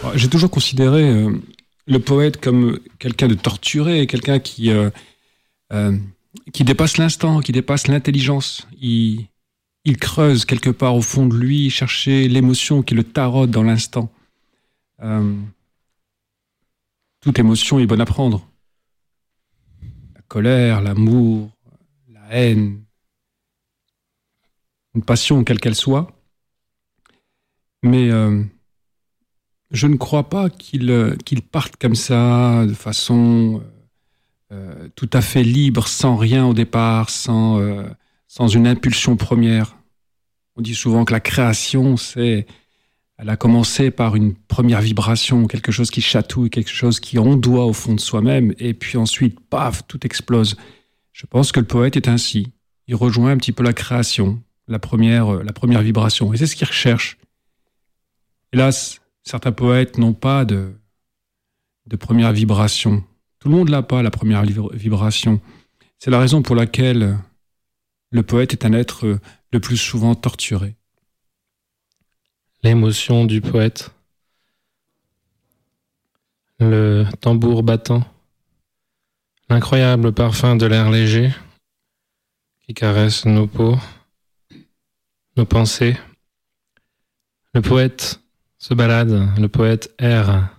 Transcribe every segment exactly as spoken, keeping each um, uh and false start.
J'ai toujours considéré euh, le poète comme quelqu'un de torturé, quelqu'un qui, euh, euh, qui dépasse l'instant, qui dépasse l'intelligence. Il, il creuse quelque part au fond de lui, chercher l'émotion qui le taraude dans l'instant. Euh, toute émotion est bonne à prendre. La colère, l'amour, la haine, une passion quelle qu'elle soit. Mais euh, je ne crois pas qu'il, euh, qu'il parte comme ça, de façon euh, tout à fait libre, sans rien au départ, sans, euh, sans une impulsion première. On dit souvent que la création, c'est, elle a commencé par une première vibration, quelque chose qui chatouille, quelque chose qui ondoie au fond de soi-même, et puis ensuite, paf, tout explose. Je pense que le poète est ainsi. Il rejoint un petit peu la création, la première, la première vibration, et c'est ce qu'il recherche. Hélas, certains poètes n'ont pas de, de première vibration. Tout le monde n'a pas, la première vibration. C'est la raison pour laquelle le poète est un être le plus souvent torturé. L'émotion du poète. Le tambour battant. L'incroyable parfum de l'air léger qui caresse nos peaux, nos pensées. Le poète se balade, le poète erre.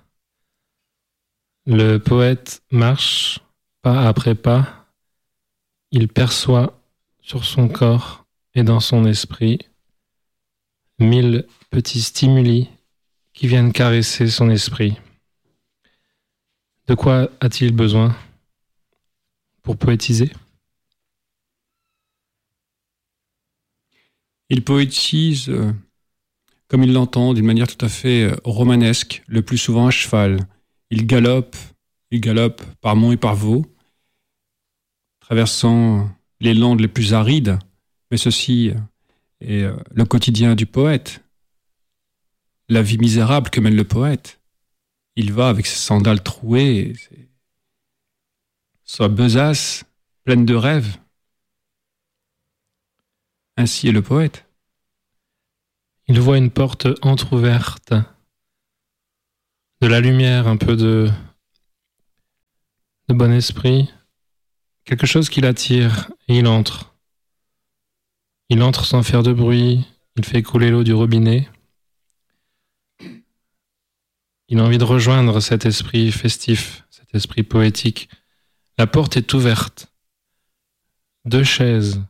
Le poète marche pas après pas. Il perçoit sur son corps et dans son esprit mille petits stimuli qui viennent caresser son esprit. De quoi a-t-il besoin pour poétiser ? Il poétise euh, comme il l'entend, d'une manière tout à fait euh, romanesque, le plus souvent à cheval. Il galope, il galope par monts et par vaux, traversant les landes les plus arides, mais ceci est euh, le quotidien du poète, la vie misérable que mène le poète. Il va avec ses sandales trouées, ses... sa besace pleine de rêves. Ainsi est le poète. Il voit une porte entr'ouverte, de la lumière, un peu de, de bon esprit, quelque chose qui l'attire, et il entre. Il entre sans faire de bruit, il fait couler l'eau du robinet. Il a envie de rejoindre cet esprit festif, cet esprit poétique. La porte est ouverte. Deux chaises.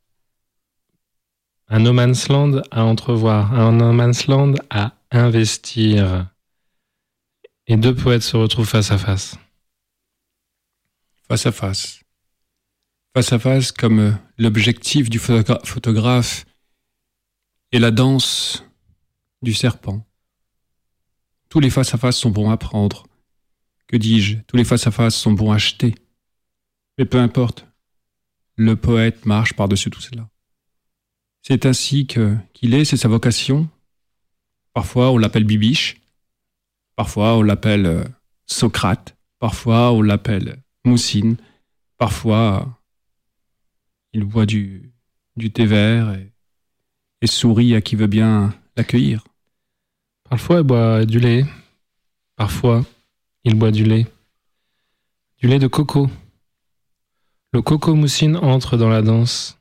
Un no man's land à entrevoir, un no man's land à investir. Et deux poètes se retrouvent face à face. Face à face. Face à face comme l'objectif du photogra- photographe et la danse du serpent. Tous les face à face sont bons à prendre. Que dis-je ? Tous les face à face sont bons à acheter. Mais peu importe, le poète marche par-dessus tout cela. C'est ainsi que, qu'il est, c'est sa vocation. Parfois, on l'appelle Bibiche. Parfois, on l'appelle euh, Socrate. Parfois, on l'appelle Moussine. Parfois, il boit du, du thé vert et, et sourit à qui veut bien l'accueillir. Parfois, il boit du lait. Parfois, il boit du lait. Du lait de coco. Le coco moussine entre dans la danse.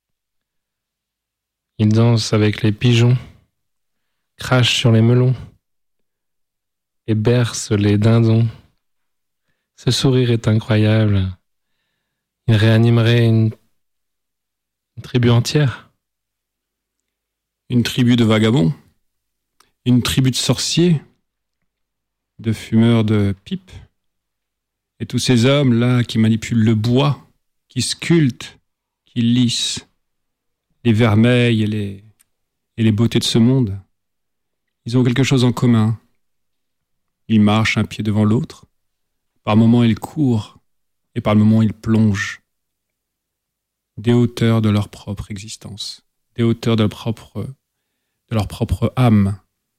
Il danse avec les pigeons, crache sur les melons et berce les dindons. Ce sourire est incroyable. Il réanimerait une, une tribu entière. Une tribu de vagabonds, une tribu de sorciers, de fumeurs de pipes, et tous ces hommes-là qui manipulent le bois, qui sculptent, qui lissent les vermeils et les, et les beautés de ce monde. Ils ont quelque chose en commun. Ils marchent un pied devant l'autre. Par moments, ils courent et par moments, ils plongent des hauteurs de leur propre existence, des hauteurs de leur propre, de leur propre âme.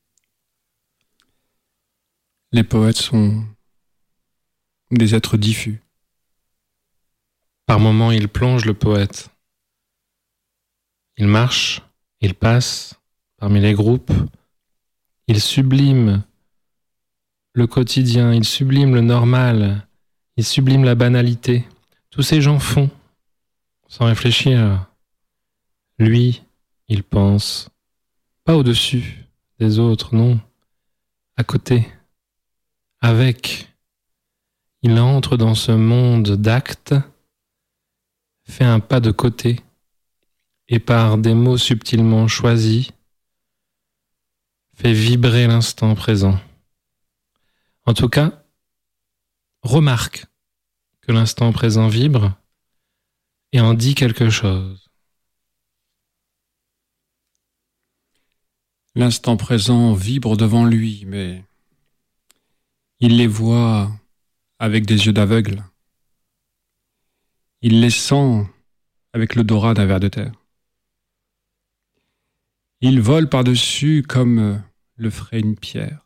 Les poètes sont des êtres diffus. Par moments, il plonge le poète. Il marche, il passe parmi les groupes, il sublime le quotidien, il sublime le normal, il sublime la banalité. Tous ces gens font, sans réfléchir. Lui, il pense, pas au-dessus des autres, non, à côté, avec. Il entre dans ce monde d'actes, fait un pas de côté, et par des mots subtilement choisis, fait vibrer l'instant présent. En tout cas, remarque que l'instant présent vibre et en dit quelque chose. L'instant présent vibre devant lui, mais il les voit avec des yeux d'aveugle. Il les sent avec l'odorat d'un ver de terre. Il vole par-dessus comme le ferait une pierre.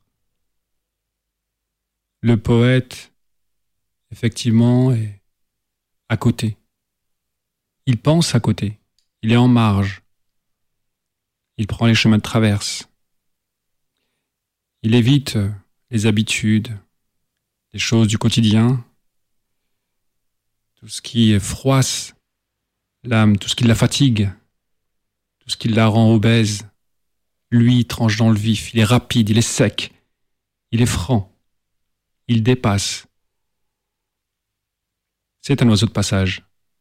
Le poète, effectivement, est à côté. Il pense à côté. Il est en marge. Il prend les chemins de traverse. Il évite les habitudes, les choses du quotidien, tout ce qui froisse l'âme, tout ce qui la fatigue, tout ce qui la rend obèse. Lui, il tranche dans le vif, il est rapide, il est sec, il est franc, il dépasse. C'est un oiseau de passage.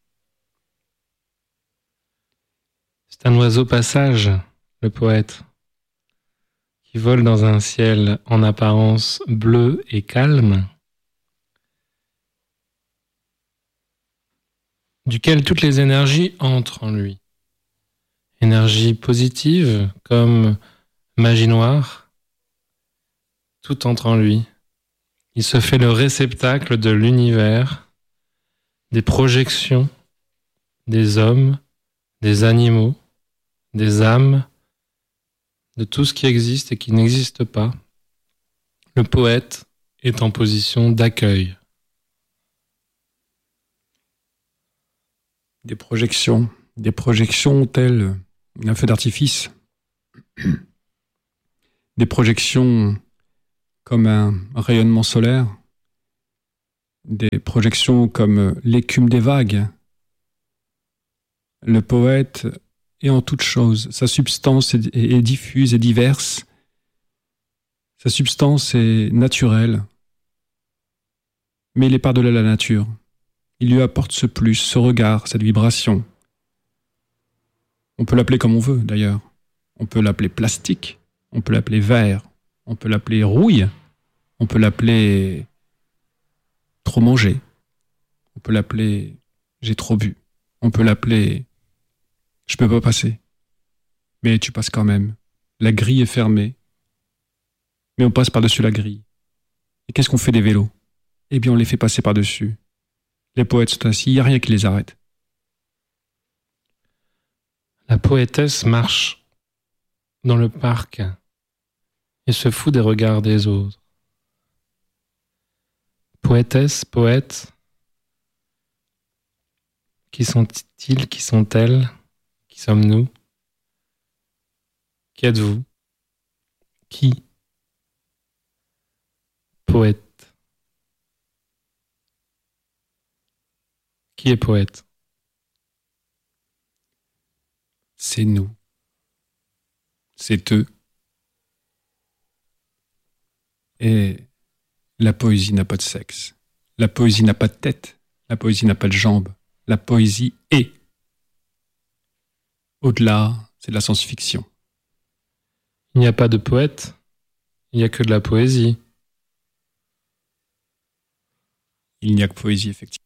C'est un oiseau passage, le poète, qui vole dans un ciel en apparence bleu et calme, duquel toutes les énergies entrent en lui. Énergie positive comme magie noire, tout entre en lui. Il se fait le réceptacle de l'univers, des projections, des hommes, des animaux, des âmes, de tout ce qui existe et qui n'existe pas. Le poète est en position d'accueil. Des projections, des projections telles un feu d'artifice, des projections comme un rayonnement solaire, des projections comme l'écume des vagues. Le poète est en toute chose, sa substance est, est diffuse et diverse, sa substance est naturelle, mais il est par-delà la nature. Il lui apporte ce plus, ce regard, cette vibration. On peut l'appeler comme on veut, d'ailleurs. On peut l'appeler plastique, on peut l'appeler verre, on peut l'appeler rouille, on peut l'appeler trop mangé, on peut l'appeler j'ai trop bu, on peut l'appeler je peux pas passer. Mais tu passes quand même. La grille est fermée, mais on passe par-dessus la grille. Et qu'est-ce qu'on fait des vélos? Eh bien, on les fait passer par-dessus. Les poètes sont ainsi, il n'y a rien qui les arrête. La poétesse marche dans le parc et se fout des regards des autres. Poétesse, poète, qui sont-ils, qui sont-elles, qui sommes-nous? Qui êtes-vous? Qui? Poète. Qui est poète? C'est nous. C'est eux. Et la poésie n'a pas de sexe. La poésie n'a pas de tête. La poésie n'a pas de jambes. La poésie est. Au-delà, c'est de la science-fiction. Il n'y a pas de poète, il n'y a que de la poésie. Il n'y a que poésie, effectivement.